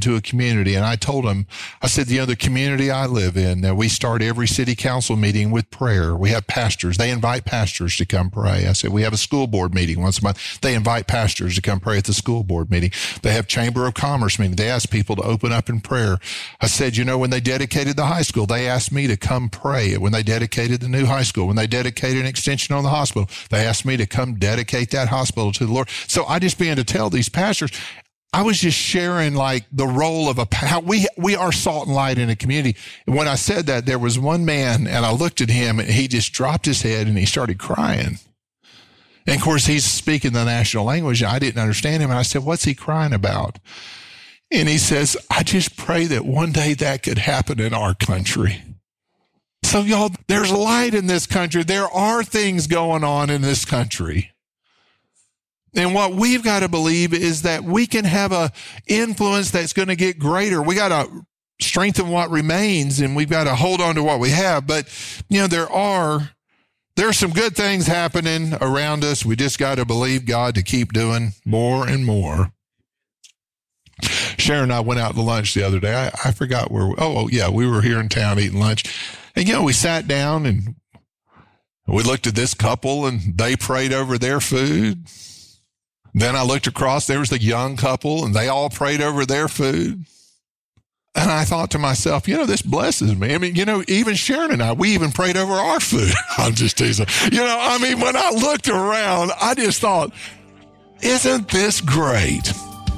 into a community, and I told them, I said, the community I live in, that we start every city council meeting with prayer. We have pastors. They invite pastors to come pray. I said, we have a school board meeting once a month. They invite pastors to come pray at the school board meeting. They have Chamber of Commerce meeting. They ask people to open up in prayer. I said, when they dedicated the high school, they asked me to come pray. When they dedicated the new high school, when they dedicated an extension on the hospital, they asked me to come dedicate that hospital to the Lord. So I just began to tell these pastors, I was just sharing like the role of how we are salt and light in a community. And when I said that, there was one man, and I looked at him, and he just dropped his head and he started crying. And of course, he's speaking the national language. And I didn't understand him. And I said, what's he crying about? And he says, I just pray that one day that could happen in our country. So y'all, there's light in this country. There are things going on in this country. And what we've got to believe is that we can have a influence that's going to get greater. We got to strengthen what remains, and we've got to hold on to what we have. But, there are some good things happening around us. We just got to believe God to keep doing more and more. Sharon and I went out to lunch the other day. I forgot where, we were here in town eating lunch. And, we sat down and we looked at this couple and they prayed over their food. Then I looked across, there was the young couple and they all prayed over their food. And I thought to myself, this blesses me. I mean, even Sharon and I, we even prayed over our food. I'm just teasing. When I looked around, I just thought, isn't this great?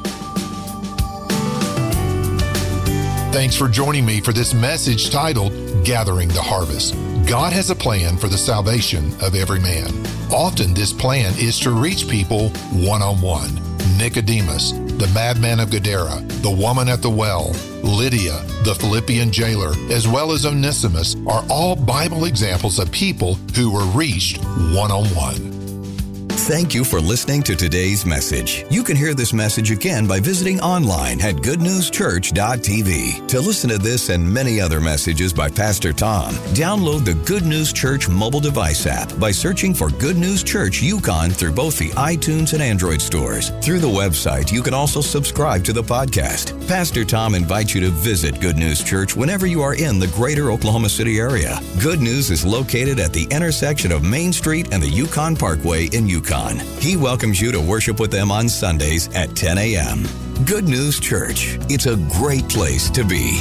Thanks for joining me for this message titled, Gathering the Harvest. God has a plan for the salvation of every man. Often this plan is to reach people one-on-one. Nicodemus, the madman of Gadara, the woman at the well, Lydia, the Philippian jailer, as well as Onesimus are all Bible examples of people who were reached one-on-one. Thank you for listening to today's message. You can hear this message again by visiting online at goodnewschurch.tv. To listen to this and many other messages by Pastor Tom, download the Good News Church mobile device app by searching for Good News Church Yukon through both the iTunes and Android stores. Through the website, you can also subscribe to the podcast. Pastor Tom invites you to visit Good News Church whenever you are in the greater Oklahoma City area. Good News is located at the intersection of Main Street and the Yukon Parkway in Yukon. He welcomes you to worship with them on Sundays at 10 a.m. Good News Church. It's a great place to be.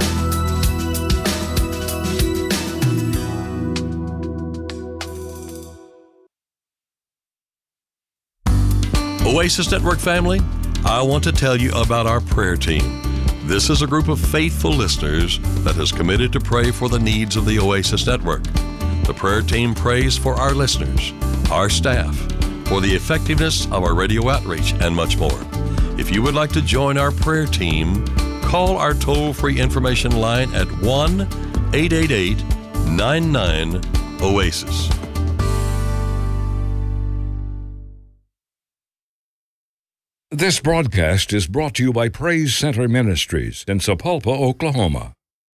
Oasis Network family, I want to tell you about our prayer team. This is a group of faithful listeners that has committed to pray for the needs of the Oasis Network. The prayer team prays for our listeners, our staff, for the effectiveness of our radio outreach, and much more. If you would like to join our prayer team, call our toll-free information line at 1-888-99-OASIS. This broadcast is brought to you by Praise Center Ministries in Sapulpa, Oklahoma.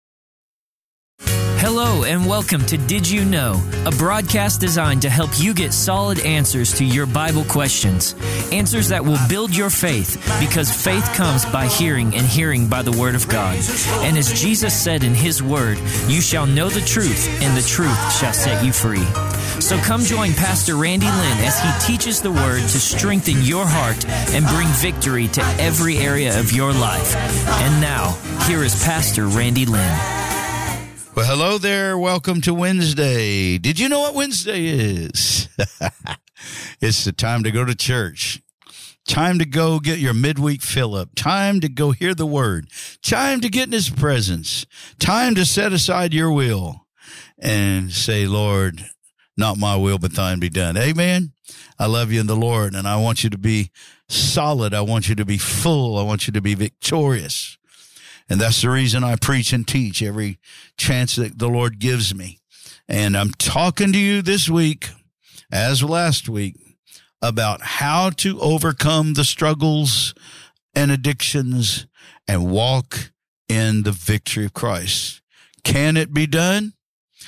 Hello and welcome to Did You Know, a broadcast designed to help you get solid answers to your Bible questions. Answers that will build your faith, because faith comes by hearing and hearing by the Word of God. And as Jesus said in His Word, you shall know the truth, and the truth shall set you free. So come join Pastor Randy Lynn as he teaches the Word to strengthen your heart and bring victory to every area of your life. And now, here is Pastor Randy Lynn. Well, hello there. Welcome to Wednesday. Did you know what Wednesday is? It's the time to go to church. Time to go get your midweek fill-up. Time to go hear the Word. Time to get in His presence. Time to set aside your will and say, Lord, not my will, but thine be done. Amen. I love you in the Lord, and I want you to be solid. I want you to be full. I want you to be victorious. And that's the reason I preach and teach every chance that the Lord gives me. And I'm talking to you this week, as last week, about how to overcome the struggles and addictions and walk in the victory of Christ. Can it be done?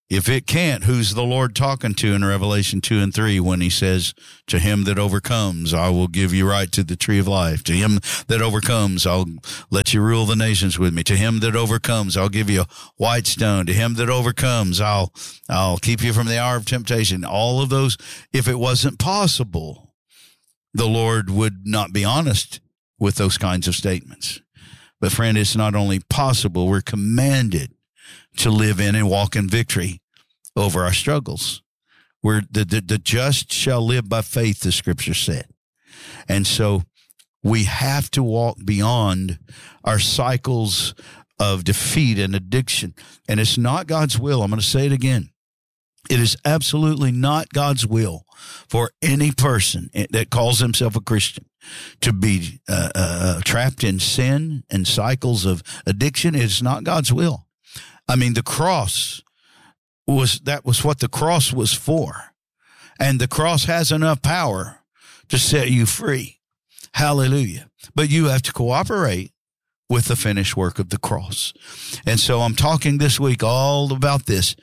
If it can't, who's the Lord talking to in Revelation 2 and 3 when he says, to him that overcomes, I will give you right to the tree of life. To him that overcomes, I'll let you rule the nations with me. To him that overcomes, I'll give you a white stone. To him that overcomes, I'll keep you from the hour of temptation. All of those, if it wasn't possible, the Lord would not be honest with those kinds of statements. But friend, it's not only possible, we're commanded to live in and walk in victory over our struggles. Where the just shall live by faith, the scripture said. And so we have to walk beyond our cycles of defeat and addiction. And it's not God's will. I'm going to say it again. It is absolutely not God's will for any person that calls himself a Christian to be trapped in sin and cycles of addiction. It's not God's will. I mean, the cross was what the cross was for. And the cross has enough power to set you free. Hallelujah. But you have to cooperate with the finished work of the cross. And so I'm talking this week all about this,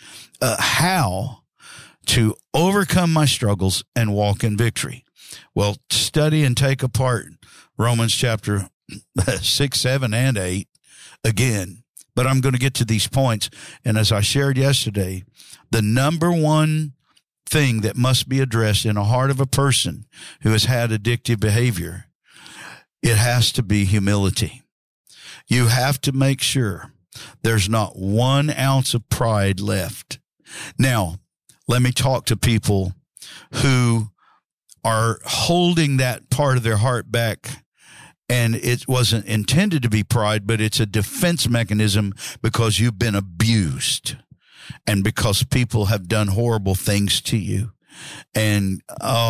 how to overcome my struggles and walk in victory. Well, study and take apart Romans chapter 6, 7, and 8 again. But I'm going to get to these points. And as I shared yesterday, the number one thing that must be addressed in the heart of a person who has had addictive behavior, it has to be humility. You have to make sure there's not 1 ounce of pride left. Now, let me talk to people who are holding that part of their heart back. And it wasn't intended to be pride, but it's a defense mechanism because you've been abused and because people have done horrible things to you. And,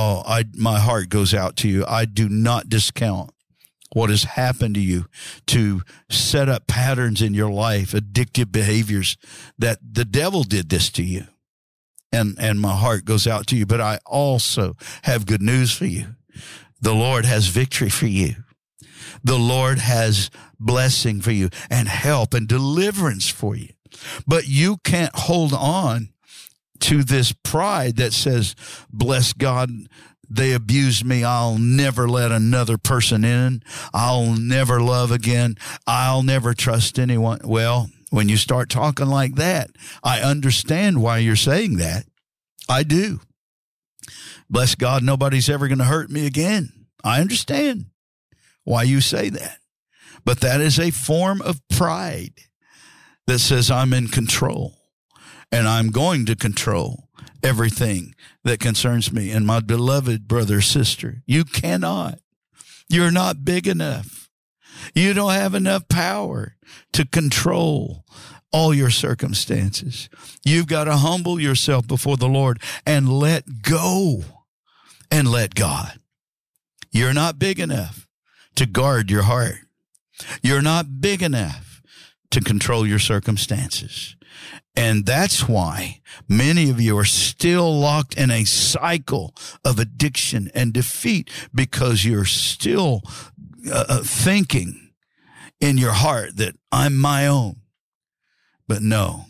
my heart goes out to you. I do not discount what has happened to you to set up patterns in your life, addictive behaviors, that the devil did this to you. And my heart goes out to you. But I also have good news for you. The Lord has victory for you. The Lord has blessing for you and help and deliverance for you. But you can't hold on to this pride that says, bless God, they abused me. I'll never let another person in. I'll never love again. I'll never trust anyone. Well, when you start talking like that, I understand why you're saying that. I do. Bless God, nobody's ever going to hurt me again. I understand why you say that. But that is a form of pride that says I'm in control and I'm going to control everything that concerns me. And my beloved brother, sister, you cannot. You're not big enough. You don't have enough power to control all your circumstances. You've got to humble yourself before the Lord and let go and let God. You're not big enough to guard your heart. You're not big enough to control your circumstances. And that's why many of you are still locked in a cycle of addiction and defeat, because you're still thinking in your heart that I'm my own. But no,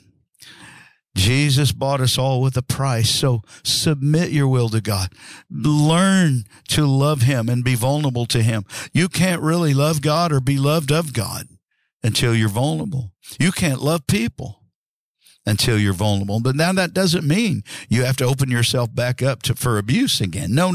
Jesus bought us all with a price. So submit your will to God. Learn to love him and be vulnerable to him. You can't really love God or be loved of God until you're vulnerable. You can't love people until you're vulnerable. But now that doesn't mean you have to open yourself back up for abuse again. No.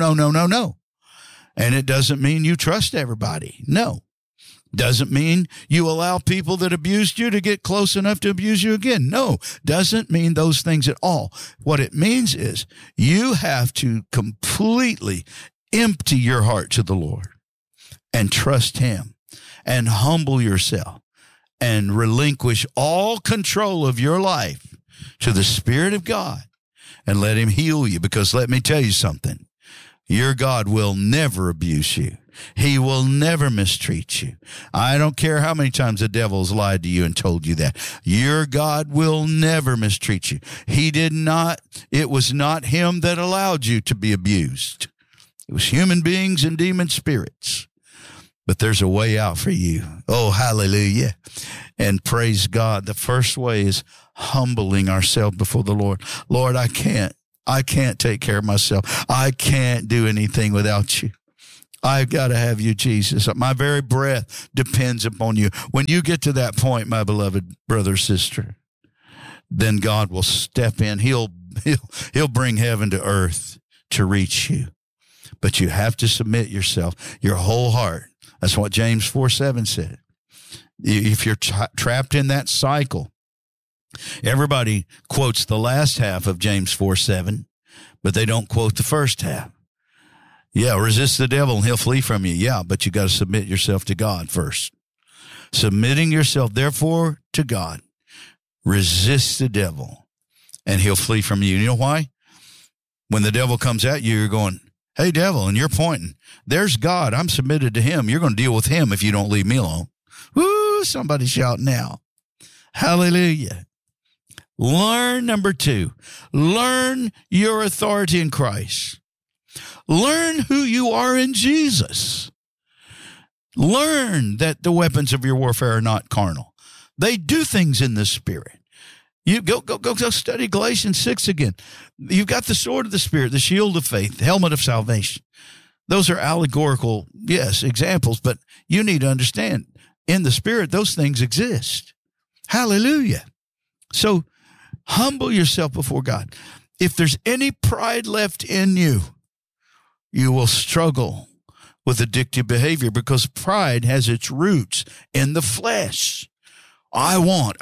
And it doesn't mean you trust everybody. No. Doesn't mean you allow people that abused you to get close enough to abuse you again. No, doesn't mean those things at all. What it means is you have to completely empty your heart to the Lord and trust him and humble yourself and relinquish all control of your life to the Spirit of God and let him heal you. Because let me tell you something, your God will never abuse you. He will never mistreat you. I don't care how many times the devil's lied to you and told you that. Your God will never mistreat you. He did not. It was not him that allowed you to be abused. It was human beings and demon spirits. But there's a way out for you. Oh, hallelujah. And praise God, the first way is humbling ourselves before the Lord. Lord, I can't take care of myself. I can't do anything without you. I've got to have you, Jesus. My very breath depends upon you. When you get to that point, my beloved brother, sister, then God will step in. He'll bring heaven to earth to reach you. But you have to submit yourself, your whole heart. That's what James 4:7 said. If you're trapped in that cycle, everybody quotes the last half of James 4:7, but they don't quote the first half. Yeah, resist the devil and he'll flee from you. Yeah, but you got to submit yourself to God first. Submitting yourself, therefore, to God. Resist the devil and he'll flee from you. You know why? When the devil comes at you, you're going, hey, devil, and you're pointing. There's God. I'm submitted to him. You're going to deal with him if you don't leave me alone. Woo, somebody shout now. Hallelujah. Learn, number 2, learn your authority in Christ. Learn who you are in Jesus. Learn that the weapons of your warfare are not carnal. They do things in the Spirit. You go study Galatians 6 again. You've got the sword of the Spirit, the shield of faith, the helmet of salvation. Those are allegorical, yes, examples, but you need to understand, in the Spirit, those things exist. Hallelujah. So humble yourself before God. If there's any pride left in you, you will struggle with addictive behavior because pride has its roots in the flesh. I want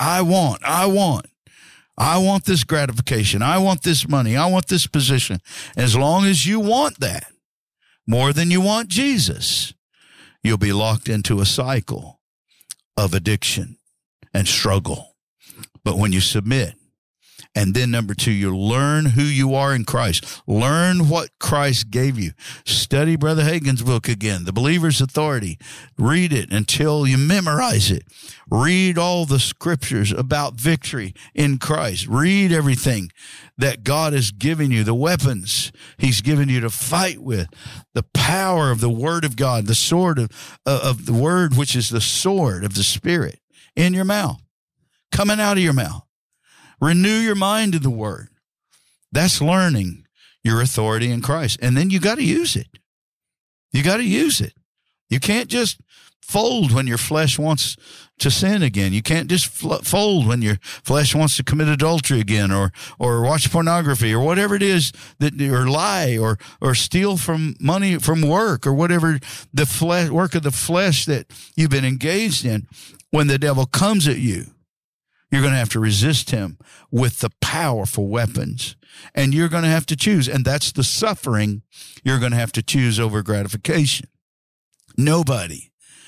this gratification. I want this money. I want this position. As long as you want that more than you want Jesus, you'll be locked into a cycle of addiction and struggle. But when you submit, and then number 2, you learn who you are in Christ. Learn what Christ gave you. Study Brother Hagin's book again, The Believer's Authority. Read it until you memorize it. Read all the scriptures about victory in Christ. Read everything that God has given you, the weapons he's given you to fight with, the power of the Word of God, the sword of the Word, which is the sword of the Spirit in your mouth, coming out of your mouth. Renew your mind to the Word. That's learning your authority in Christ. And then you got to use it. You got to use it. You can't just fold when your flesh wants to sin again. You can't just fold when your flesh wants to commit adultery again or watch pornography or whatever it is, or lie or steal from money from work or whatever the work of the flesh that you've been engaged in. When the devil comes at you, you're going to have to resist him with the powerful weapons, and you're going to have to choose. And that's the suffering. You're going to have to choose over gratification. Nobody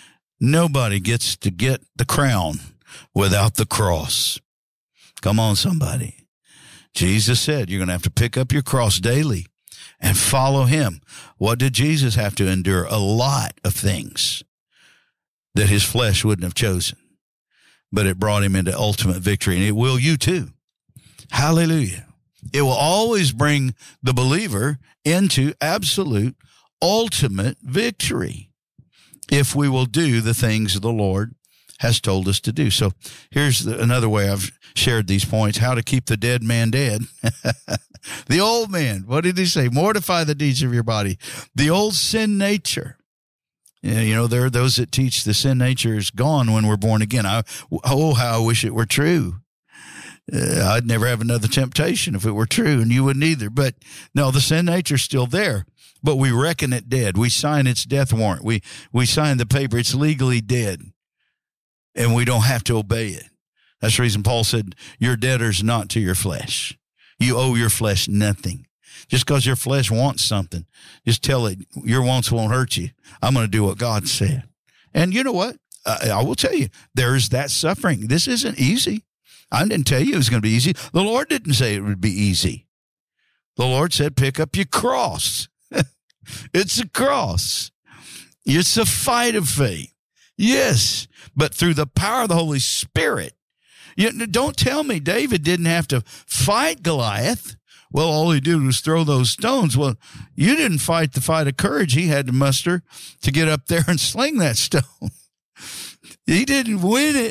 gets to get the crown without the cross. Come on, somebody. Jesus said you're going to have to pick up your cross daily and follow him. What did Jesus have to endure? A lot of things that his flesh wouldn't have chosen. But it brought him into ultimate victory, and it will you too. Hallelujah. It will always bring the believer into absolute, ultimate victory if we will do the things the Lord has told us to do. So here's another way I've shared these points, how to keep the dead man dead. The old man, what did he say? Mortify the deeds of your body. The old sin nature. You know, there are those that teach the sin nature is gone when we're born again. How I wish it were true. I'd never have another temptation if it were true, and you wouldn't either. But no, the sin nature's still there, but we reckon it dead. We sign its death warrant. We sign the paper. It's legally dead, and we don't have to obey it. That's the reason Paul said, "Your debtor's not to your flesh. You owe your flesh nothing." Just because your flesh wants something, just tell it, your wants won't hurt you. I'm going to do what God said. And you know what? I will tell you, there's that suffering. This isn't easy. I didn't tell you it was going to be easy. The Lord didn't say it would be easy. The Lord said, pick up your cross. It's a cross. It's a fight of faith. Yes, but through the power of the Holy Spirit. Don't tell me David didn't have to fight Goliath. Well, all he did was throw those stones. Well, you didn't fight the fight of courage he had to muster to get up there and sling that stone. He didn't win it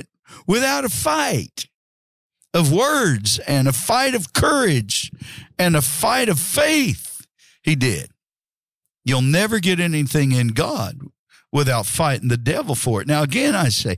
without a fight of words and a fight of courage and a fight of faith. He did. You'll never get anything in God without fighting the devil for it. Now, again, I say,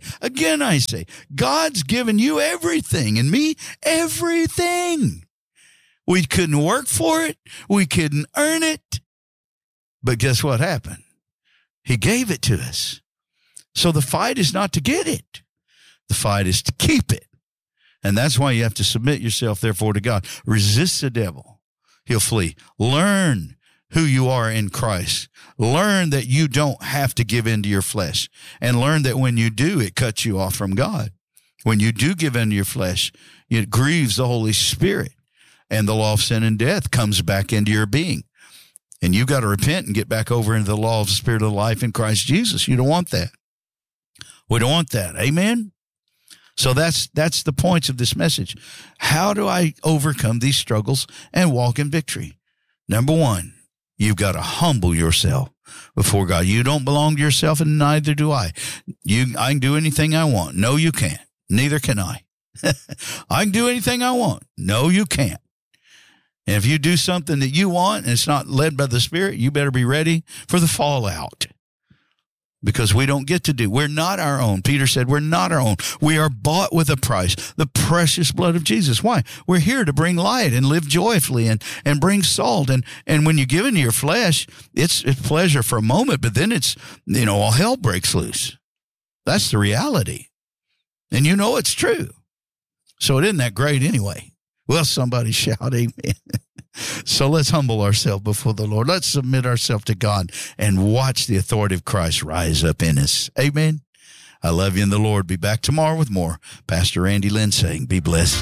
God's given you everything and me everything. We couldn't work for it. We couldn't earn it. But guess what happened? He gave it to us. So the fight is not to get it. The fight is to keep it. And that's why you have to submit yourself, therefore, to God. Resist the devil. He'll flee. Learn who you are in Christ. Learn that you don't have to give in to your flesh. And learn that when you do, it cuts you off from God. When you do give in to your flesh, it grieves the Holy Spirit. And the law of sin and death comes back into your being. And you've got to repent and get back over into the law of the Spirit of life in Christ Jesus. You don't want that. We don't want that. Amen? So that's the points of this message. How do I overcome these struggles and walk in victory? Number one, you've got to humble yourself before God. You don't belong to yourself, and neither do I. I can do anything I want. No, you can't. Neither can I. I can do anything I want. No, you can't. And if you do something that you want and it's not led by the Spirit, you better be ready for the fallout. Because we don't get to do. We're not our own. Peter said we're not our own. We are bought with a price, the precious blood of Jesus. Why? We're here to bring light and live joyfully and bring salt. And when you give into your flesh, it's pleasure for a moment, but then it's, all hell breaks loose. That's the reality. And it's true. So it isn't that great anyway. Well, somebody shout amen. So let's humble ourselves before the Lord. Let's submit ourselves to God and watch the authority of Christ rise up in us. Amen. I love you in the Lord. Be back tomorrow with more. Pastor Randy Lynn saying, be blessed.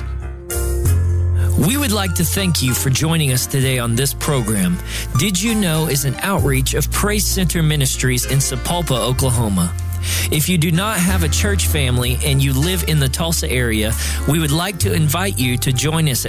We would like to thank you for joining us today on this program. Did You Know is an outreach of Praise Center Ministries in Sapulpa, Oklahoma. If you do not have a church family and you live in the Tulsa area, we would like to invite you to join us at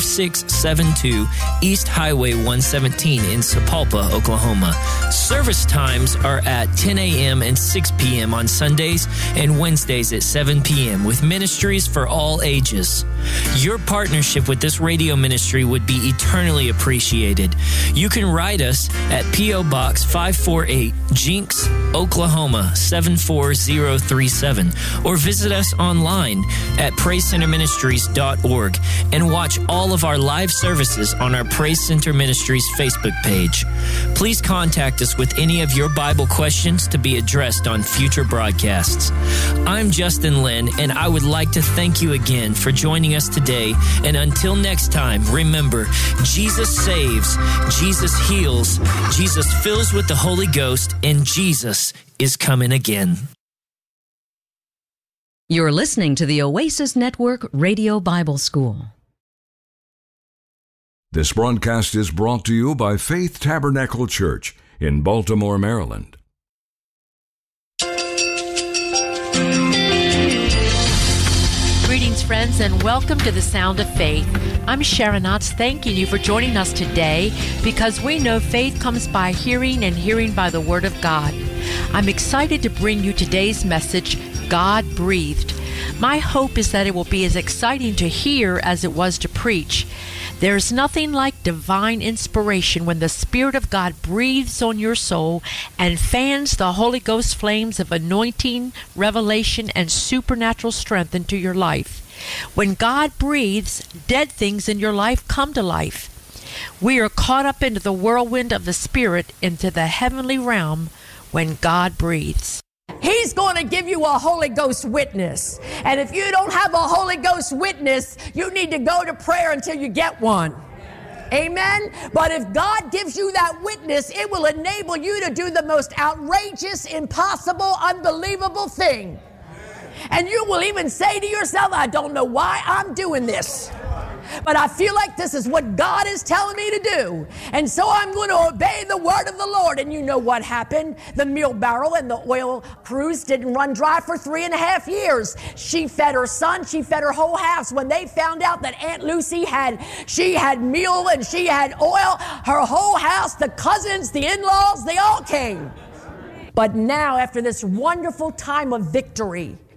5672 East Highway 117 in Sapulpa, Oklahoma. Service times are at 10 a.m. and 6 p.m. on Sundays and Wednesdays at 7 p.m. with ministries for all ages. Your partnership with this radio ministry would be eternally appreciated. You can write us at P.O. Box 548, Jinx, Oklahoma 74037, or visit us online at praisecenterministries.org and watch all of our live services on our Praise Center Ministries Facebook page. Please contact us with any of your Bible questions to be addressed on future broadcasts. I'm Justin Lynn, and I would like to thank you again for joining us today. And until next time, remember, Jesus saves, Jesus heals, Jesus fills with the Holy Ghost, and Jesus is coming again. You're listening to the Oasis Network Radio Bible School. This broadcast is brought to you by Faith Tabernacle Church in Baltimore, Maryland. Greetings, friends, and welcome to the Sound of Faith. I'm Sharon Otts, thanking you for joining us today because we know faith comes by hearing and hearing by the Word of God. I'm excited to bring you today's message, God Breathed. My hope is that it will be as exciting to hear as it was to preach. There's nothing like divine inspiration when the Spirit of God breathes on your soul and fans the Holy Ghost flames of anointing, revelation, and supernatural strength into your life. When God breathes, dead things in your life come to life. We are caught up into the whirlwind of the Spirit, into the heavenly realm when God breathes. He's going to give you a Holy Ghost witness. And if you don't have a Holy Ghost witness, you need to go to prayer until you get one. Amen? But if God gives you that witness, it will enable you to do the most outrageous, impossible, unbelievable thing. And you will even say to yourself, I don't know why I'm doing this, but I feel like this is what God is telling me to do. And so I'm going to obey the word of the Lord. And you know what happened? The meal barrel and the oil cruse didn't run dry for 3.5 years. She fed her son. She fed her whole house. When they found out that Aunt Lucy had meal and she had oil, her whole house, the cousins, the in-laws, they all came. But now, after this wonderful time of victory,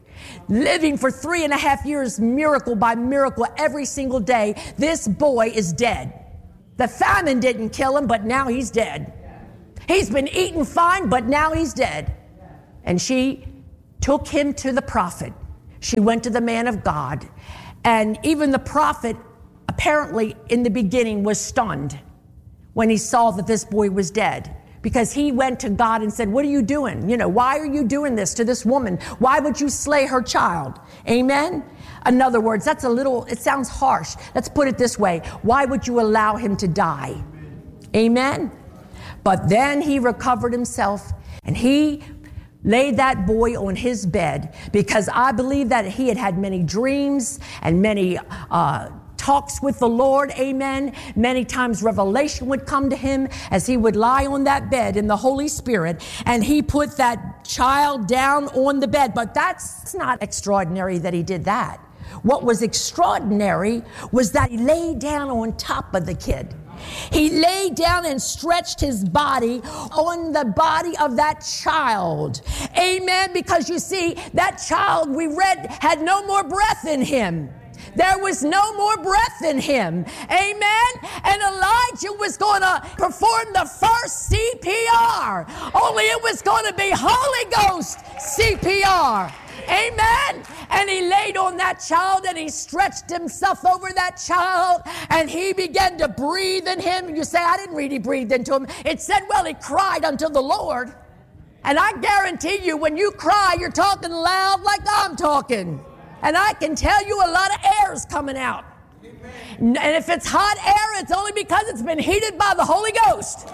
living for 3.5 years, miracle by miracle, every single day. This boy is dead. The famine didn't kill him, but now he's dead. He's been eating fine, but now he's dead. And she took him to the prophet. She went to the man of God. And even the prophet, apparently in the beginning, was stunned when he saw that this boy was dead. Because he went to God and said, what are you doing? Why are you doing this to this woman? Why would you slay her child? Amen? In other words, it sounds harsh. Let's put it this way. Why would you allow him to die? Amen? But then he recovered himself and he laid that boy on his bed, because I believe that he had many dreams and many talks with the Lord. Amen. Many times revelation would come to him as he would lie on that bed in the Holy Spirit, and he put that child down on the bed. But that's not extraordinary that he did that. What was extraordinary was that he laid down on top of the kid. He laid down and stretched his body on the body of that child. Amen. Because you see, that child, we read, had no more breath in him. There was no more breath in him. Amen. And Elijah was going to perform the first CPR. Only it was going to be Holy Ghost CPR. Amen. And he laid on that child and he stretched himself over that child and he began to breathe in him. You say, I didn't read he breathed into him. It said, well, he cried unto the Lord. And I guarantee you, when you cry, you're talking loud like I'm talking. And I can tell you a lot of air is coming out. And if it's hot air, it's only because it's been heated by the Holy Ghost.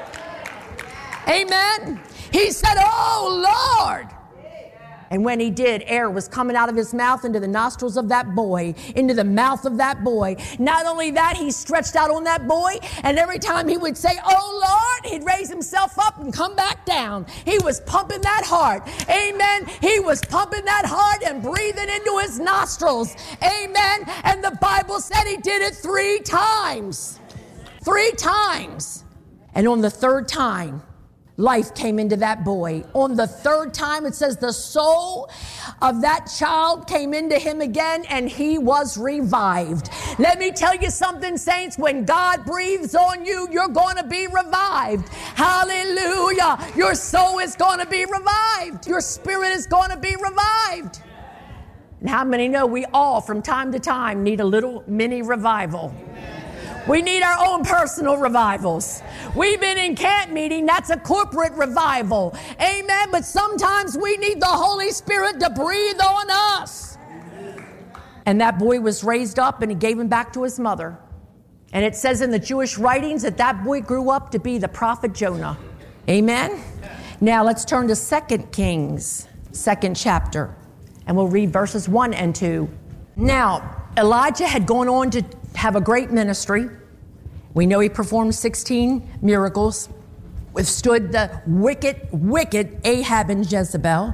Amen. He said, oh, Lord. And when he did, air was coming out of his mouth into the nostrils of that boy, into the mouth of that boy. Not only that, he stretched out on that boy, and every time he would say, oh Lord, he'd raise himself up and come back down. He was pumping that heart. Amen. He was pumping that heart and breathing into his nostrils. Amen. And the Bible said he did it 3 times. 3 times. And on the 3rd time, life came into that boy. On the 3rd time, it says the soul of that child came into him again and he was revived. Let me tell you something, saints. When God breathes on you, you're going to be revived. Hallelujah. Your soul is going to be revived. Your spirit is going to be revived. And how many know we all, from time to time, need a little mini revival? We need our own personal revivals. We've been in camp meeting. That's a corporate revival. Amen. But sometimes we need the Holy Spirit to breathe on us. And that boy was raised up and he gave him back to his mother. And it says in the Jewish writings that that boy grew up to be the prophet Jonah. Amen. Now let's turn to 2 Kings, 2nd chapter. And we'll read verses 1 and 2. Now, Elijah had gone on to have a great ministry. We know he performed 16 miracles, withstood the wicked Ahab and Jezebel,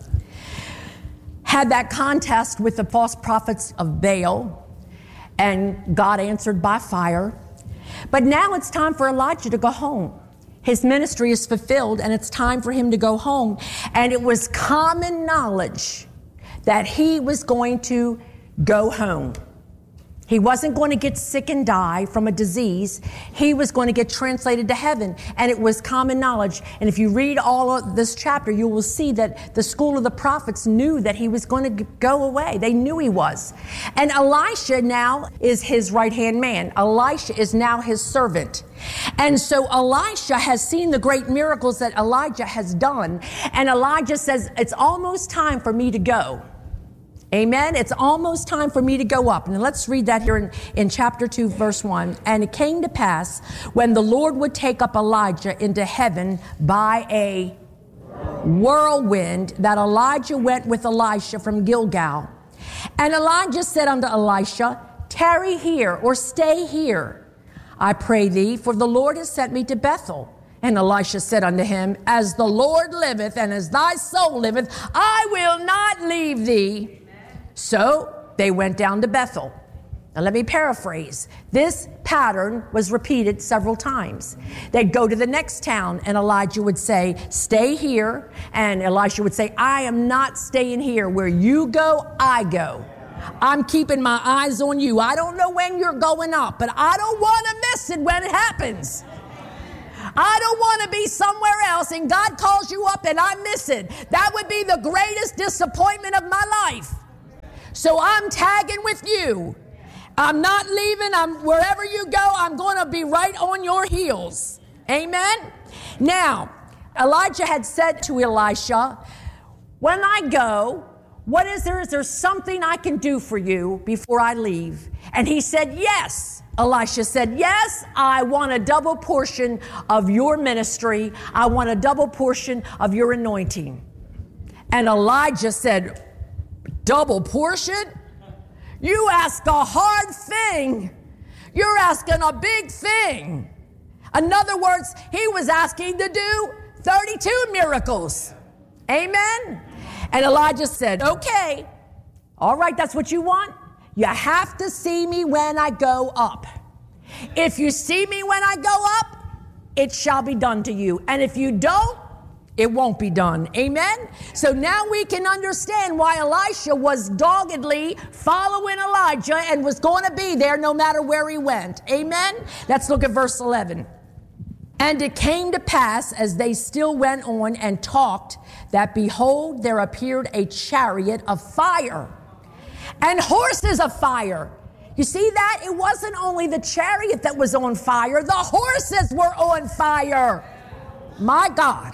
had that contest with the false prophets of Baal, and God answered by fire. But now it's time for Elijah to go home. His ministry is fulfilled, and it's time for him to go home. And it was common knowledge that he was going to go home. He wasn't going to get sick and die from a disease. He was going to get translated to heaven. And it was common knowledge. And if you read all of this chapter, you will see that the school of the prophets knew that he was going to go away. They knew he was. And Elisha now is his right-hand man. Elisha is now his servant. And so Elisha has seen the great miracles that Elijah has done. And Elijah says, it's almost time for me to go. Amen. It's almost time for me to go up. And let's read that here in chapter 2, verse 1. And it came to pass when the Lord would take up Elijah into heaven by a whirlwind that Elijah went with Elisha from Gilgal. And Elijah said unto Elisha, tarry here or stay here, I pray thee, for the Lord has sent me to Bethel. And Elisha said unto him, as the Lord liveth and as thy soul liveth, I will not leave thee. So they went down to Bethel. Now let me paraphrase. This pattern was repeated several times. They'd go to the next town and Elijah would say, stay here. And Elisha would say, I am not staying here. Where you go, I go. I'm keeping my eyes on you. I don't know when you're going up, but I don't want to miss it when it happens. I don't want to be somewhere else and God calls you up and I miss it. That would be the greatest disappointment of my life. So I'm tagging with you. I'm not leaving. Wherever you go, I'm going to be right on your heels. Amen? Now, Elijah had said to Elisha, when I go, what is there? Is there something I can do for you before I leave? And he said, yes. Elisha said, yes, I want a double portion of your ministry. I want a double portion of your anointing. And Elijah said, double portion? You ask a hard thing. You're asking a big thing. In other words, he was asking to do 32 miracles. Amen? And Elijah said, okay, all right, that's what you want? You have to see me when I go up. If you see me when I go up, it shall be done to you. And if you don't, it won't be done. Amen? So now we can understand why Elisha was doggedly following Elijah and was going to be there no matter where he went. Amen? Let's look at verse 11. And it came to pass, as they still went on and talked, that behold, there appeared a chariot of fire and horses of fire. You see that? It wasn't only the chariot that was on fire. The horses were on fire. My God.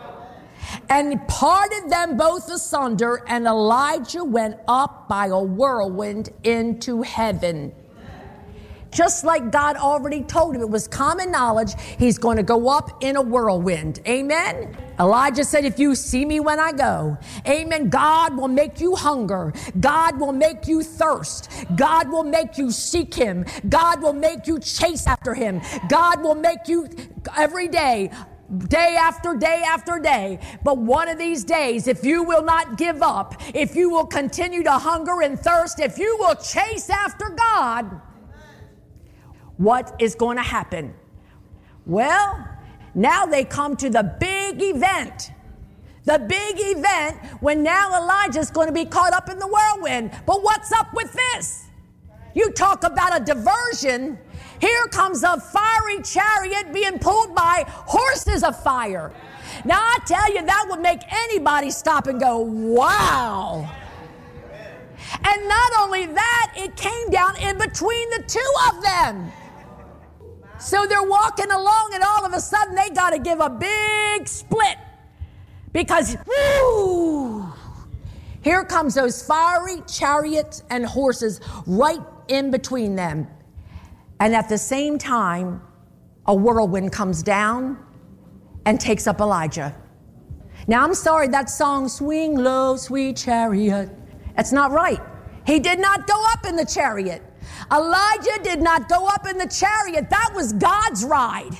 And parted them both asunder, and Elijah went up by a whirlwind into heaven. Just like God already told him, it was common knowledge, he's going to go up in a whirlwind. Amen? Elijah said, if you see me when I go, amen, God will make you hunger. God will make you thirst. God will make you seek him. God will make you chase after him. God will make you every day, day after day after day. But one of these days, if you will not give up, if you will continue to hunger and thirst, if you will chase after God, what is going to happen? Well, now they come to the big event. The big event when now Elijah's going to be caught up in the whirlwind. But what's up with this? You talk about a diversion. Here comes a fiery chariot being pulled by horses of fire. Now I tell you, that would make anybody stop and go, wow. And not only that, it came down in between the two of them. So they're walking along and all of a sudden they got to give a big split because, whoo, here comes those fiery chariots and horses right in between them. And at the same time, a whirlwind comes down and takes up Elijah. Now, I'm sorry, that song, Swing Low, Sweet Chariot, that's not right. He did not go up in the chariot. Elijah did not go up in the chariot. That was God's ride.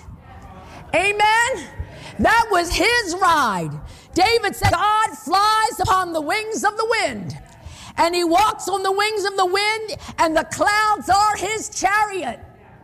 Amen? That was his ride. David said, God flies upon the wings of the wind. And he walks on the wings of the wind, and the clouds are his chariot.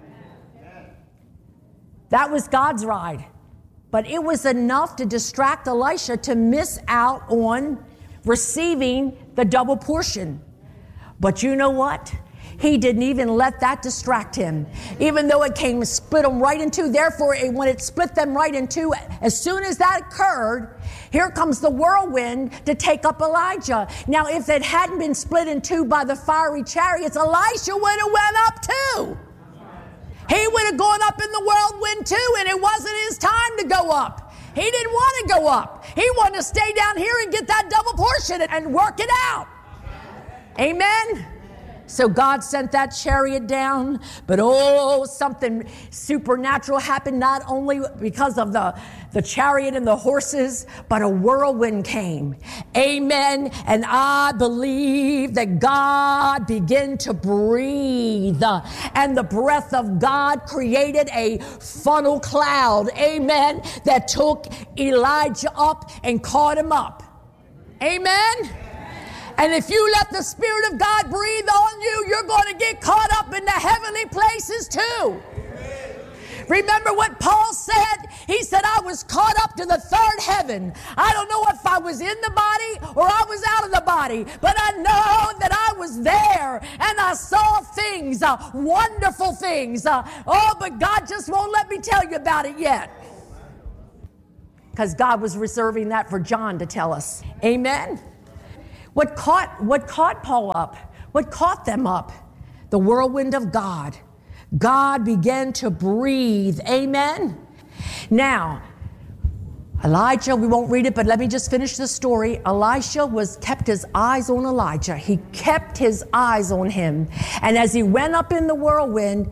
That was God's ride. But it was enough to distract Elisha to miss out on receiving the double portion. But you know what? He didn't even let that distract him. Even though it came, split them right in two. Therefore, when it split them right in two, as soon as that occurred, here comes the whirlwind to take up Elijah. Now, if it hadn't been split in two by the fiery chariots, Elisha would have went up too. He would have gone up in the whirlwind too, and it wasn't his time to go up. He didn't want to go up. He wanted to stay down here and get that double portion and work it out. Amen? So God sent that chariot down, but something supernatural happened, not only because of the chariot and the horses, but a whirlwind came. Amen. And I believe that God began to breathe, and the breath of God created a funnel cloud. Amen. That took Elijah up and caught him up. Amen. And if you let the Spirit of God breathe on you, you're going to get caught up in the heavenly places too. Remember what Paul said? He said, I was caught up to the third heaven. I don't know if I was in the body or I was out of the body, but I know that I was there and I saw things, wonderful things. But God just won't let me tell you about it yet. Because God was reserving that for John to tell us. Amen? What caught Paul up? What caught them up? The whirlwind of God. God began to breathe. Amen? Now, Elijah, we won't read it, but let me just finish the story. Elisha kept his eyes on Elijah. He kept his eyes on him. And as he went up in the whirlwind,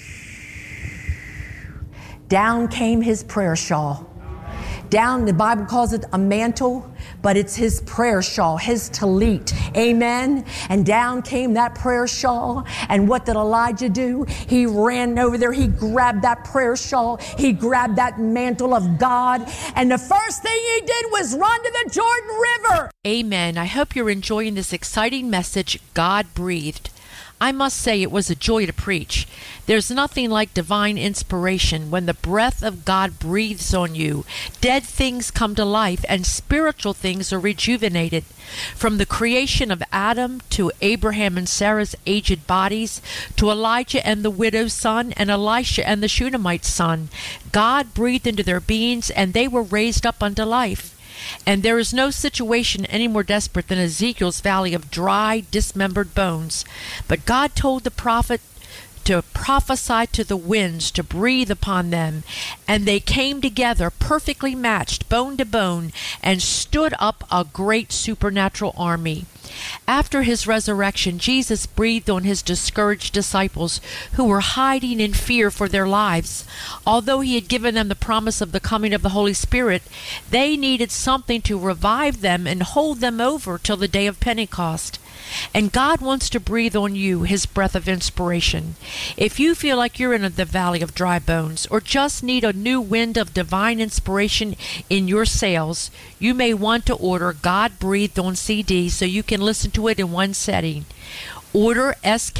down came his prayer shawl. Down, the Bible calls it a mantle, but it's his prayer shawl, his tallit. Amen? And down came that prayer shawl. And what did Elijah do? He ran over there. He grabbed that prayer shawl. He grabbed that mantle of God. And the first thing he did was run to the Jordan River. Amen. I hope you're enjoying this exciting message, God Breathed. I must say it was a joy to preach. There's nothing like divine inspiration when the breath of God breathes on you. Dead things come to life and spiritual things are rejuvenated. From the creation of Adam to Abraham and Sarah's aged bodies, to Elijah and the widow's son and Elisha and the Shunammite's son, God breathed into their beings and they were raised up unto life. And there is no situation any more desperate than Ezekiel's valley of dry, dismembered bones. But God told the prophet to prophesy to the winds, to breathe upon them. And they came together, perfectly matched, bone to bone, and stood up a great supernatural army. After his resurrection, Jesus breathed on his discouraged disciples who were hiding in fear for their lives. Although he had given them the promise of the coming of the Holy Spirit, they needed something to revive them and hold them over till the day of Pentecost. And God wants to breathe on you his breath of inspiration. If you feel like you're in the valley of dry bones or just need a new wind of divine inspiration in your sails, you may want to order God Breathed on CD so you can listen to it in one setting. Order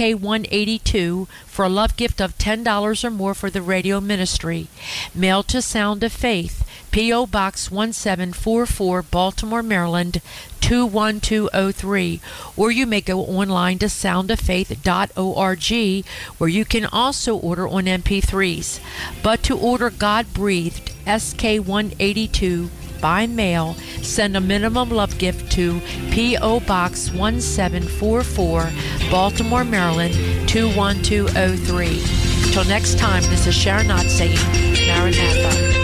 SK182 for a love gift of $10 or more for the radio ministry. Mail to Sound of Faith, P.O. Box 1744, Baltimore, Maryland, 21203. Or you may go online to soundoffaith.org, where you can also order on MP3s. But to order God Breathed, SK182, by mail, send a minimum love gift to P.O. Box 1744, Baltimore, Maryland, 21203. Till next time, this is Sharon Knott saying, Maranatha.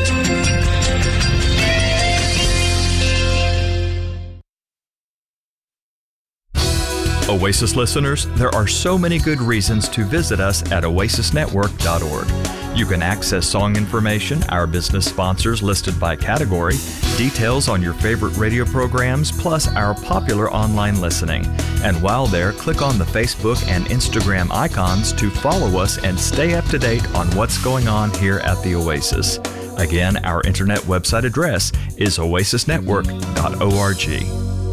Oasis listeners, there are so many good reasons to visit us at oasisnetwork.org. You can access song information, our business sponsors listed by category, details on your favorite radio programs, plus our popular online listening. And while there, click on the Facebook and Instagram icons to follow us and stay up to date on what's going on here at the Oasis. Again, our internet website address is oasisnetwork.org.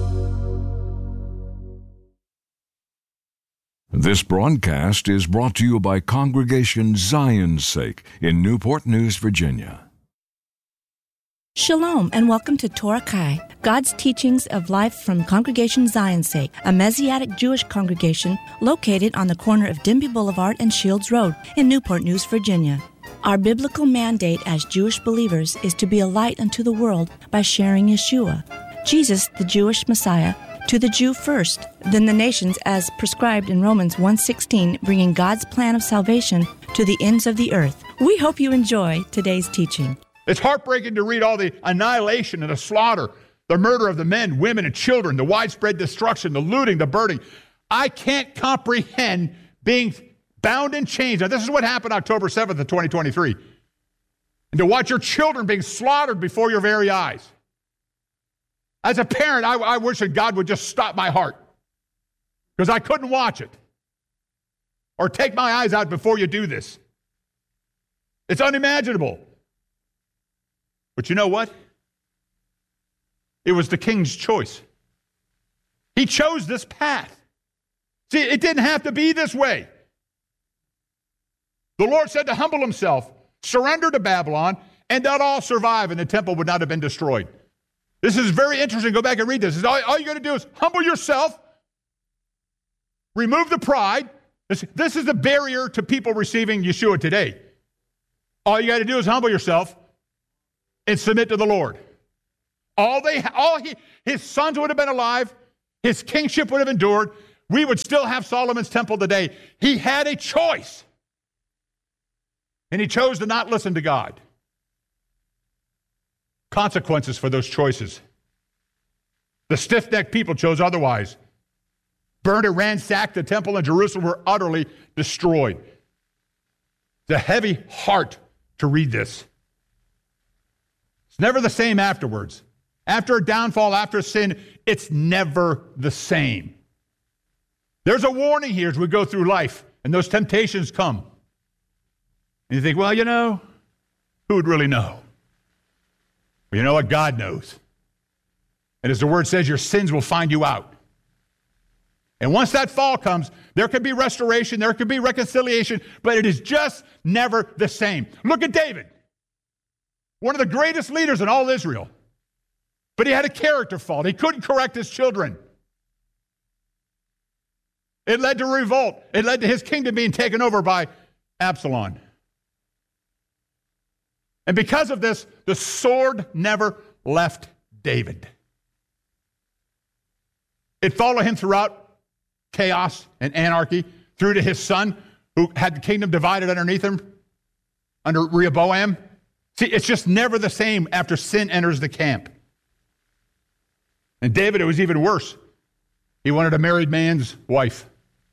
This broadcast is brought to you by Congregation Zion's Sake in Newport News, Virginia. Shalom and welcome to Torah Kai, God's teachings of life from Congregation Zion's Sake, a Messianic Jewish congregation located on the corner of Denby Boulevard and Shields Road in Newport News, Virginia. Our biblical mandate as Jewish believers is to be a light unto the world by sharing Yeshua, Jesus, the Jewish Messiah, to the Jew first, then the nations as prescribed in Romans 1:16, bringing God's plan of salvation to the ends of the earth. We hope you enjoy today's teaching. It's heartbreaking to read all the annihilation and the slaughter, the murder of the men, women, and children, the widespread destruction, the looting, the burning. I can't comprehend being bound in chains. Now, this is what happened October 7th of 2023. And to watch your children being slaughtered before your very eyes. As a parent, I wish that God would just stop my heart because I couldn't watch it. Or take my eyes out before you do this. It's unimaginable. But you know what? It was the king's choice. He chose this path. See, it didn't have to be this way. The Lord said to humble himself, surrender to Babylon, and they'll all survive, and the temple would not have been destroyed. This is very interesting. Go back and read this. All you got to do is humble yourself, remove the pride. This is the barrier to people receiving Yeshua today. All you got to do is humble yourself and submit to the Lord. His sons would have been alive. His kingship would have endured. We would still have Solomon's temple today. He had a choice. And he chose to not listen to God. Consequences for those choices. The stiff-necked people chose otherwise. Burned and ransacked the temple in Jerusalem, were utterly destroyed. It's a heavy heart to read this. It's never the same afterwards. After a downfall, after a sin, it's never the same. There's a warning here as we go through life, and those temptations come. And you think, well, who would really know? Well, you know what? God knows. And as the word says, your sins will find you out. And once that fall comes, there can be restoration, there can be reconciliation, but it is just never the same. Look at David, one of the greatest leaders in all Israel. But he had a character fault. He couldn't correct his children. It led to revolt. It led to his kingdom being taken over by Absalom. And because of this, the sword never left David. It followed him throughout chaos and anarchy, through to his son, who had the kingdom divided underneath him, under Rehoboam. See, it's just never the same after sin enters the camp. And David, it was even worse. He wanted a married man's wife.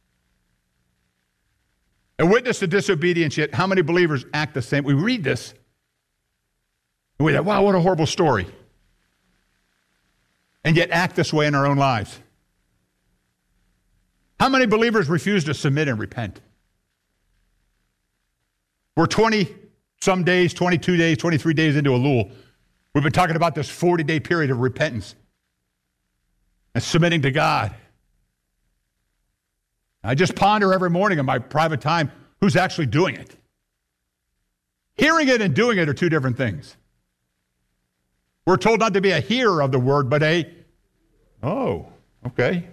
A witness to disobedience, yet how many believers act the same? We read this, and we think, wow, what a horrible story. And yet act this way in our own lives. How many believers refuse to submit and repent? We're 20-some days, 22 days, 23 days into Elul. We've been talking about this 40-day period of repentance and submitting to God. I just ponder every morning in my private time, who's actually doing it? Hearing it and doing it are two different things. We're told not to be a hearer of the word, but okay.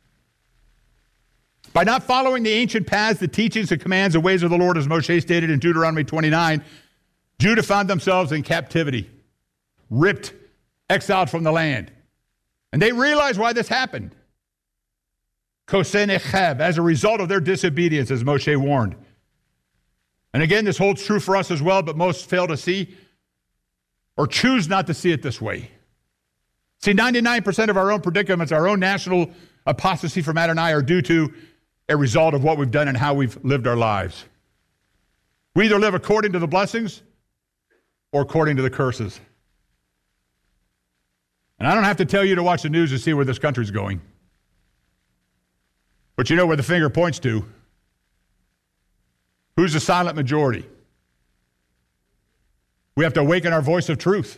By not following the ancient paths, the teachings, the commands, the ways of the Lord, as Moshe stated in Deuteronomy 29, Judah found themselves in captivity, ripped, exiled from the land. And they realized why this happened. Kosei Necheb, as a result of their disobedience, as Moshe warned. And again, this holds true for us as well, but most fail to see or choose not to see it this way. See, 99% of our own predicaments, our own national apostasy from Adonai, are due to a result of what we've done and how we've lived our lives. We either live according to the blessings or according to the curses. And I don't have to tell you to watch the news to see where this country's going. But you know where the finger points to. Who's the silent majority? We have to awaken our voice of truth.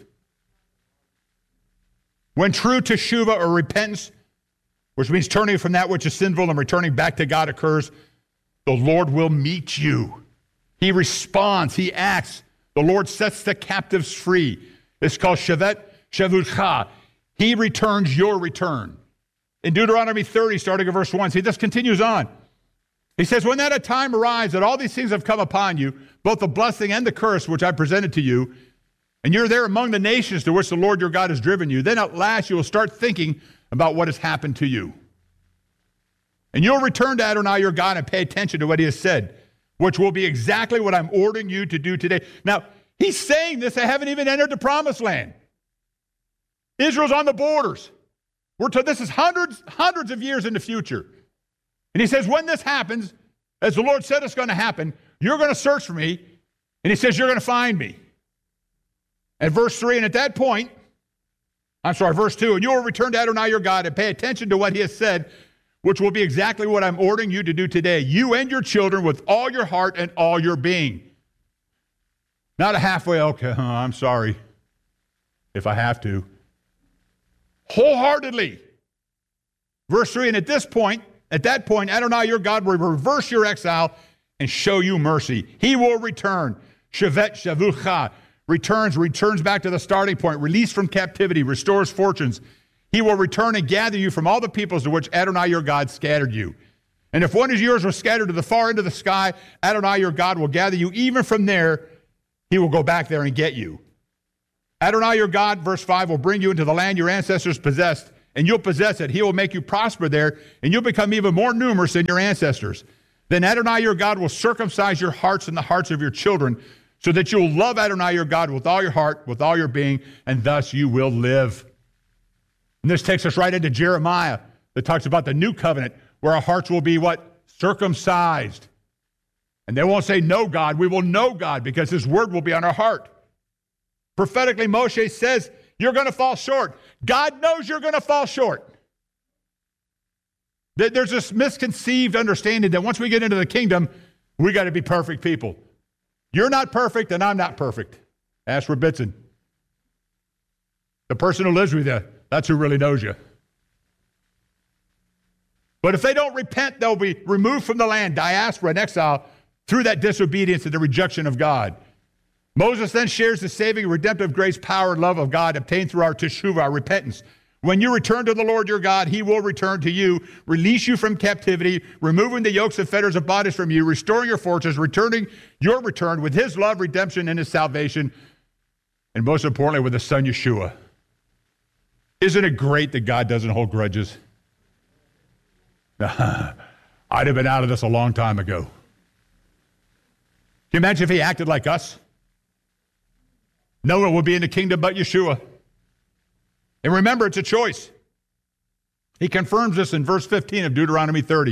When true teshuvah or repentance, which means turning from that which is sinful and returning back to God, occurs, the Lord will meet you. He responds. He acts. The Lord sets the captives free. It's called Shevet Shavutcha. He returns your return. In Deuteronomy 30, starting at verse 1, see, this continues on. He says, when that a time arrives that all these things have come upon you, both the blessing and the curse which I presented to you, and you're there among the nations to which the Lord your God has driven you, then at last you will start thinking about what has happened to you. And you'll return to Adonai your God and pay attention to what he has said, which will be exactly what I'm ordering you to do today. Now, he's saying this, they haven't even entered the promised land. Israel's on the borders. We're told this is hundreds of years in the future. And he says, when this happens, as the Lord said it's going to happen, you're going to search for me. And he says, you're going to find me. And verse 3, and at that point, verse 2, and you will return to Adonai your God and pay attention to what he has said, which will be exactly what I'm ordering you to do today, you and your children with all your heart and all your being. Not a halfway, okay, I'm sorry if I have to. Wholeheartedly. Verse 3, and at that point, Adonai your God will reverse your exile and show you mercy. He will return. Shevet shavucha, returns back to the starting point, released from captivity, restores fortunes. He will return and gather you from all the peoples to which Adonai your God scattered you. And if one of yours was scattered to the far end of the sky, Adonai your God will gather you. Even from there, he will go back there and get you. Adonai your God, verse 5, will bring you into the land your ancestors possessed, and you'll possess it. He will make you prosper there, and you'll become even more numerous than your ancestors. Then Adonai your God will circumcise your hearts and the hearts of your children, so that you will love Adonai your God with all your heart, with all your being, and thus you will live. And this takes us right into Jeremiah that talks about the new covenant, where our hearts will be what? Circumcised. And they won't say, know God. We will know God because his word will be on our heart. Prophetically, Moshe says, you're going to fall short. God knows you're going to fall short. There's this misconceived understanding that once we get into the kingdom, we got to be perfect people. You're not perfect, and I'm not perfect. Ask Rebbitzin. The person who lives with you, that's who really knows you. But if they don't repent, they'll be removed from the land, diaspora, and exile through that disobedience and the rejection of God. Moses then shares the saving, redemptive grace, power, and love of God obtained through our teshuvah, our repentance. When you return to the Lord your God, he will return to you, release you from captivity, removing the yokes and fetters of bondage from you, restoring your fortunes, returning your return with his love, redemption, and his salvation, and most importantly, with his son Yeshua. Isn't it great that God doesn't hold grudges? I'd have been out of this a long time ago. Can you imagine if he acted like us? No one would be in the kingdom but Yeshua. And remember, it's a choice. He confirms this in verse 15 of Deuteronomy 30.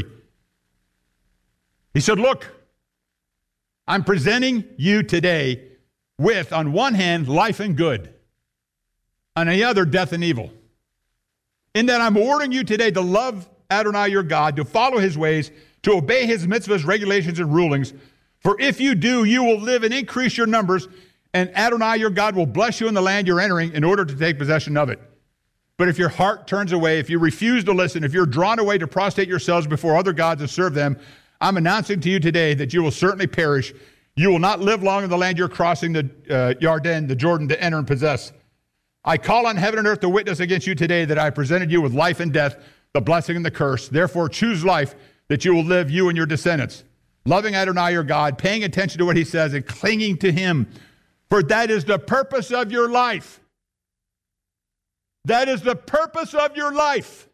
He said, look, I'm presenting you today with, on one hand, life and good, on the other, death and evil. In that I'm ordering you today to love Adonai your God, to follow his ways, to obey his mitzvahs, regulations, and rulings. For if you do, you will live and increase your numbers, and Adonai your God will bless you in the land you're entering in order to take possession of it. But if your heart turns away, if you refuse to listen, if you're drawn away to prostrate yourselves before other gods and serve them, I'm announcing to you today that you will certainly perish. You will not live long in the land you're crossing the Jordan, to enter and possess. I call on heaven and earth to witness against you today that I presented you with life and death, the blessing and the curse. Therefore, choose life that you will live, you and your descendants, loving Adonai your God, paying attention to what he says, and clinging to him. For that is the purpose of your life. That is the purpose of your life.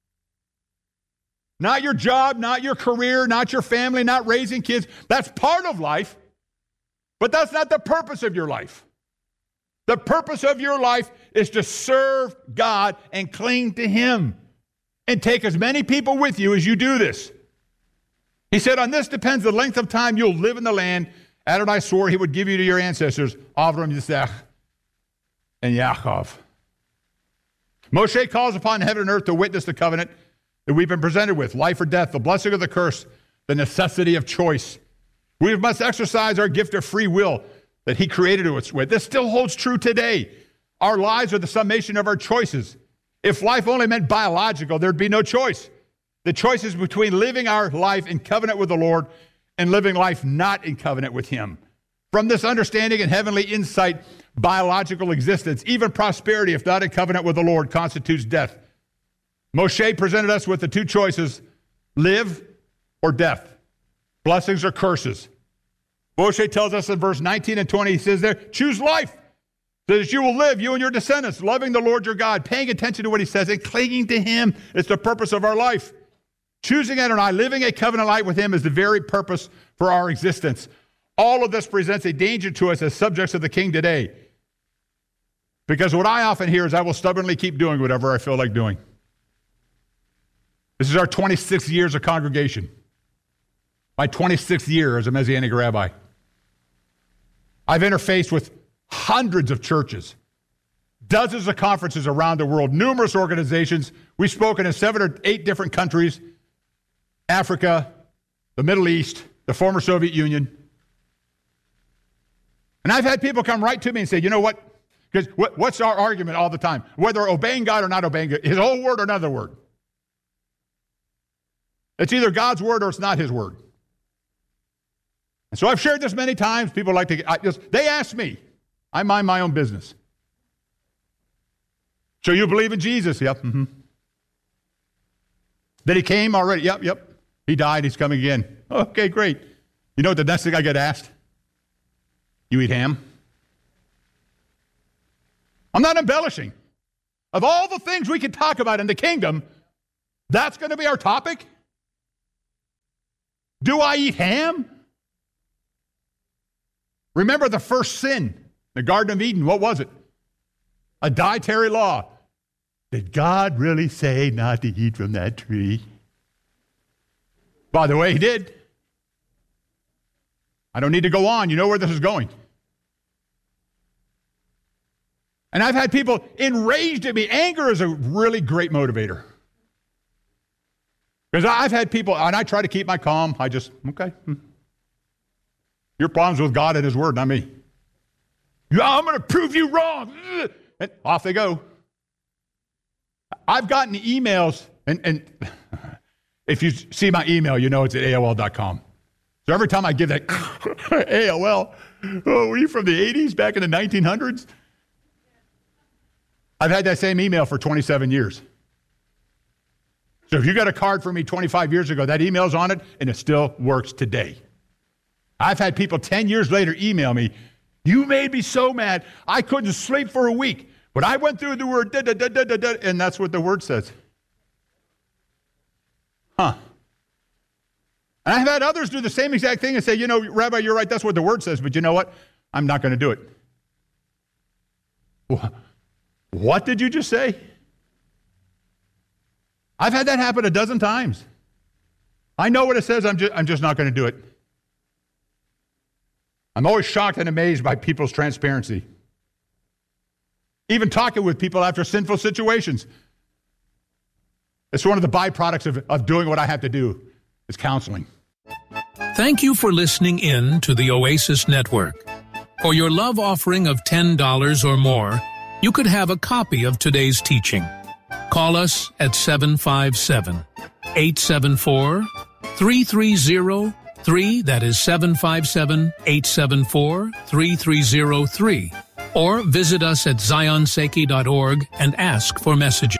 Not your job, not your career, not your family, not raising kids. That's part of life, but that's not the purpose of your life. The purpose of your life is to serve God and cling to him and take as many people with you as you do this. He said, on this depends the length of time you'll live in the land Adonai swore he would give you to your ancestors, Avram, Yitzhak, and Yaakov. Moshe calls upon heaven and earth to witness the covenant that we've been presented with, life or death, the blessing or the curse, the necessity of choice. We must exercise our gift of free will that he created us with. This still holds true today. Our lives are the summation of our choices. If life only meant biological, there'd be no choice. The choice is between living our life in covenant with the Lord and living life not in covenant with him. From this understanding and heavenly insight, biological existence, even prosperity, if not in covenant with the Lord, constitutes death. Moshe presented us with the two choices, live or death, blessings or curses. Moshe tells us in verse 19 and 20, he says there, choose life, so that you will live, you and your descendants, loving the Lord your God, paying attention to what he says, and clinging to him. It's the purpose of our life. Choosing Adonai, living a covenant life with him, is the very purpose for our existence. All of this presents a danger to us as subjects of the king today. Because what I often hear is I will stubbornly keep doing whatever I feel like doing. This is our 26th years of congregation. My 26th year as a Messianic rabbi. I've interfaced with hundreds of churches, dozens of conferences around the world, numerous organizations. We've spoken in 7 or 8 different countries, Africa, the Middle East, the former Soviet Union. And I've had people come right to me and say, you know what? Because what's our argument all the time? Whether obeying God or not obeying God, his whole word or another word. It's either God's word or it's not his word. And so I've shared this many times. People like to, they ask me. I mind my own business. So you believe in Jesus? Yep. Mm-hmm. That he came already? Yep. He died. He's coming again. Okay, great. You know what the next thing I get asked? You eat ham? I'm not embellishing. Of all the things we could talk about in the kingdom, that's going to be our topic? Do I eat ham? Remember the first sin, the Garden of Eden. What was it? A dietary law. Did God really say not to eat from that tree? By the way, he did. I don't need to go on. You know where this is going. And I've had people enraged at me. Anger is a really great motivator. Because I've had people, and I try to keep my calm. I just, okay. Your problem's with God and his word, not me. I'm going to prove you wrong. And off they go. I've gotten emails, and if you see my email, you know it's at AOL.com. So every time I give that AOL, were you from the 80s, back in the 1900s? I've had that same email for 27 years. So if you got a card from me 25 years ago, that email's on it, and it still works today. I've had people 10 years later email me, you made me so mad, I couldn't sleep for a week. But I went through the word, and that's what the word says. Huh. And I've had others do the same exact thing and say, Rabbi, you're right, that's what the word says, but you know what? I'm not going to do it. What did you just say? I've had that happen a dozen times. I know what it says, I'm just not going to do it. I'm always shocked and amazed by people's transparency. Even talking with people after sinful situations. It's one of the byproducts of doing what I have to do, is counseling. Thank you for listening in to the Oasis Network. For your love offering of $10 or more, you could have a copy of today's teaching. Call us at 757-874-3303. That is 757-874-3303. Or visit us at zionseki.org and ask for messages.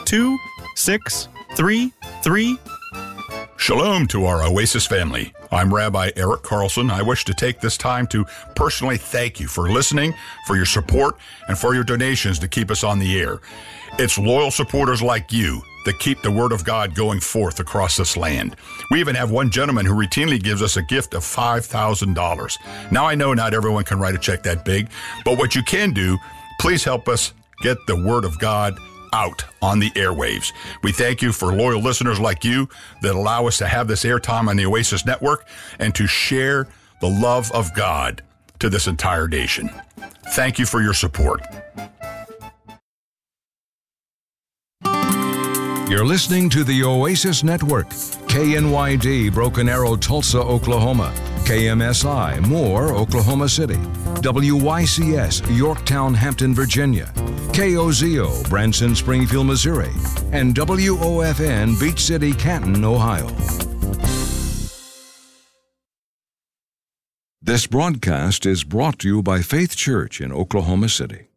2633. Shalom to our Oasis family. I'm Rabbi Eric Carlson. I wish to take this time to personally thank you for listening, for your support, and for your donations to keep us on the air. It's loyal supporters like you that keep the Word of God going forth across this land. We even have one gentleman who routinely gives us a gift of $5,000. Now, I know not everyone can write a check that big, but what you can do, please help us get the Word of God out on the airwaves. We thank you for loyal listeners like you that allow us to have this airtime on the Oasis Network and to share the love of God to this entire nation. Thank you for your support. You're listening to the Oasis Network, KNYD, Broken Arrow, Tulsa, Oklahoma, KMSI, Moore, Oklahoma City, WYCS, Yorktown, Hampton, Virginia, KOZO, Branson, Springfield, Missouri, and WOFN, Beach City, Canton, Ohio. This broadcast is brought to you by Faith Church in Oklahoma City.